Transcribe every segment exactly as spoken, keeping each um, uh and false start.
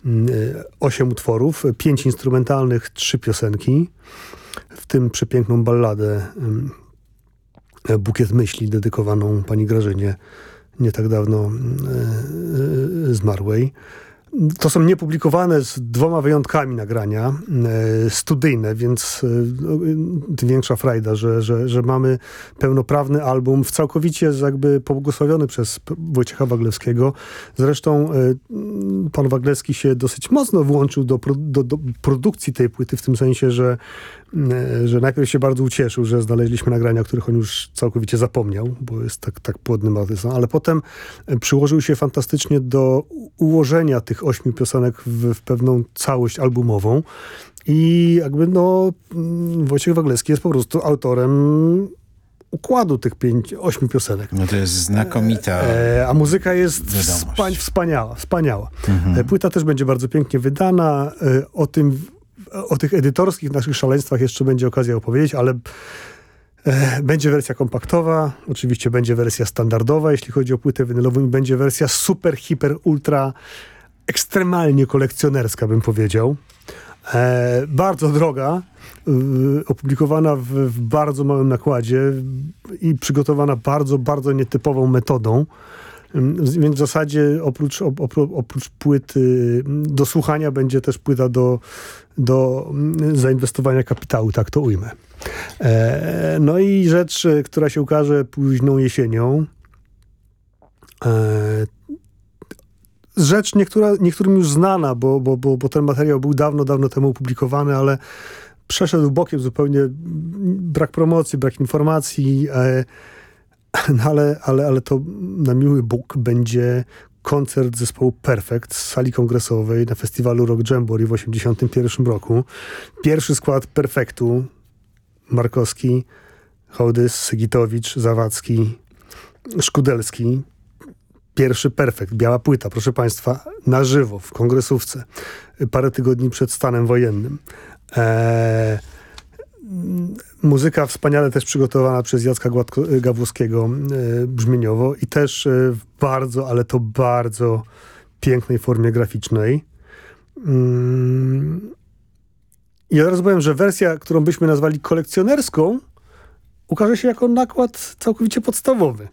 osiem utworów, pięć instrumentalnych, trzy piosenki, w tym przepiękną balladę Bukiet myśli, dedykowaną pani Grażynie, nie tak dawno zmarłej. To są niepublikowane, z dwoma wyjątkami nagrania, e, studyjne, więc e, tym większa frajda, że, że, że mamy pełnoprawny album, w całkowicie jakby pobłogosławiony przez Wojciecha Waglewskiego. Zresztą e, pan Waglewski się dosyć mocno włączył do, do, do produkcji tej płyty, w tym sensie, że, e, że najpierw się bardzo ucieszył, że znaleźliśmy nagrania, o których on już całkowicie zapomniał, bo jest tak, tak płodnym artystą, ale potem przyłożył się fantastycznie do ułożenia tych ośmiu piosenek w, w pewną całość albumową i jakby no Wojciech Waglewski jest po prostu autorem układu tych pięć, ośmiu piosenek. No to jest znakomita e, A muzyka jest wspa- wspaniała, wspaniała. Mhm. Płyta też będzie bardzo pięknie wydana. E, o tym, o tych edytorskich naszych szaleństwach jeszcze będzie okazja opowiedzieć, ale e, będzie wersja kompaktowa, oczywiście będzie wersja standardowa, jeśli chodzi o płytę winylową, i będzie wersja super, hiper, ultra ekstremalnie kolekcjonerska, bym powiedział. E, bardzo droga, e, opublikowana w, w bardzo małym nakładzie i przygotowana bardzo, bardzo nietypową metodą. E, więc w zasadzie oprócz, op, op, oprócz płyty do słuchania będzie też płyta do, do zainwestowania kapitału, tak to ujmę. E, no i rzecz, która się ukaże późną jesienią, e, rzecz niektóra, niektórym już znana, bo, bo, bo, bo ten materiał był dawno, dawno temu opublikowany, ale przeszedł bokiem zupełnie, brak promocji, brak informacji, e, no ale, ale, ale to na miły Bóg będzie koncert zespołu Perfect z sali kongresowej na festiwalu Rock Jamboree w osiemdziesiątym pierwszym roku. Pierwszy skład Perfectu: Markowski, Hołdys, Sygitowicz, Zawadzki, Szkudelski. Pierwszy Perfekt, biała płyta, proszę państwa, na żywo, w kongresówce, parę tygodni przed stanem wojennym. Eee, muzyka wspaniale też przygotowana przez Jacka Gładko- Gawłowskiego e, brzmieniowo i też e, w bardzo, ale to bardzo pięknej formie graficznej. Mm. I od razu powiem, że wersja, którą byśmy nazwali kolekcjonerską, ukaże się jako nakład całkowicie podstawowy.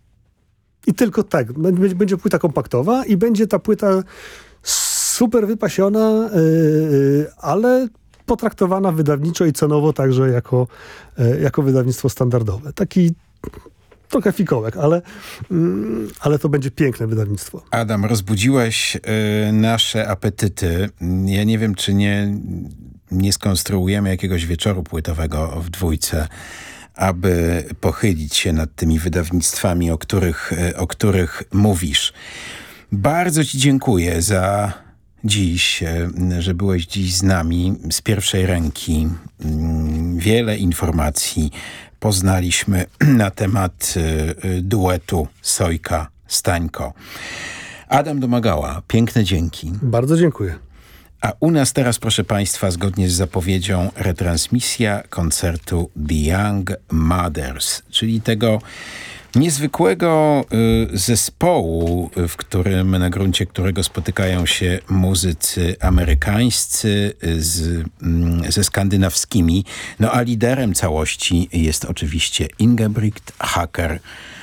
I tylko tak. Będzie, będzie płyta kompaktowa i będzie ta płyta super wypasiona, yy, ale potraktowana wydawniczo i cenowo także jako, yy, jako wydawnictwo standardowe. Taki trochę fikołek, ale, yy, ale to będzie piękne wydawnictwo. Adam, rozbudziłeś yy, nasze apetyty. Ja nie wiem, czy nie, nie skonstruujemy jakiegoś wieczoru płytowego w dwójce, aby pochylić się nad tymi wydawnictwami, o których, o których mówisz. Bardzo ci dziękuję za dziś, że byłeś dziś z nami z pierwszej ręki. Wiele informacji poznaliśmy na temat duetu Sojka-Stańko. Adam Domagała, piękne dzięki. Bardzo dziękuję. A u nas teraz, proszę państwa, zgodnie z zapowiedzią, retransmisja koncertu The Young Mothers, czyli tego niezwykłego y, zespołu, w którym, na gruncie którego spotykają się muzycy amerykańscy z, y, ze skandynawskimi. No a liderem całości jest oczywiście Ingebrigt Hacker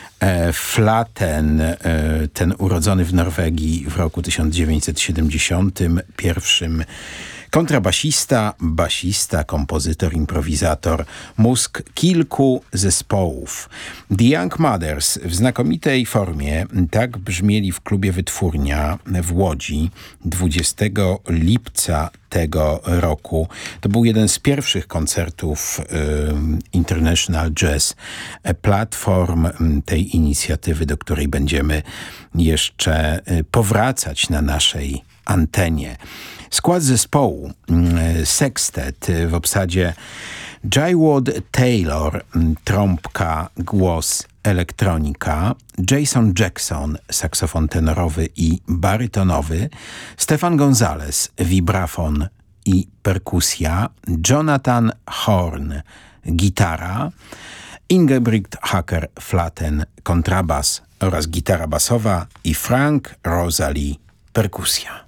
Flaten, ten urodzony w Norwegii w roku tysiąc dziewięćset siedemdziesiątym pierwszym, kontrabasista, basista, kompozytor, improwizator, mózg kilku zespołów. The Young Mothers w znakomitej formie tak brzmieli w klubie Wytwórnia w Łodzi dwudziestego lipca tego roku. To był jeden z pierwszych koncertów y, International Jazz Platform, tej inicjatywy, do której będziemy jeszcze y, powracać na naszej antenie. Skład zespołu y, Sextet w obsadzie Jywod Taylor, trąbka, głos, elektronika, Jason Jackson, saksofon tenorowy i barytonowy, Stefan Gonzalez, vibrafon i perkusja, Jonathan Horn, gitara, Ingebrigt Hacker Flaten, kontrabas oraz gitara basowa i Frank Rosalie, perkusja.